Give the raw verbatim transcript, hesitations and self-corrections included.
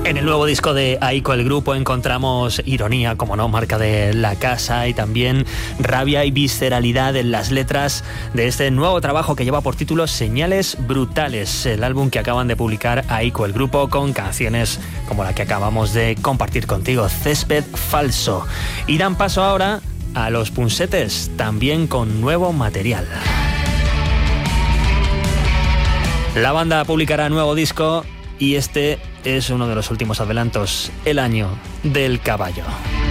En el nuevo disco de Aiko, el grupo, encontramos ironía, como no, marca de la casa, y también rabia y visceralidad en las letras de este nuevo trabajo que lleva por título Señales Brutales, el álbum que acaban de publicar Aiko, el grupo, con canciones como la que acabamos de compartir contigo, Césped Falso. Y dan paso ahora a Los Punsetes, también con nuevo material. La banda publicará nuevo disco y este es uno de los últimos adelantos, El año del caballo.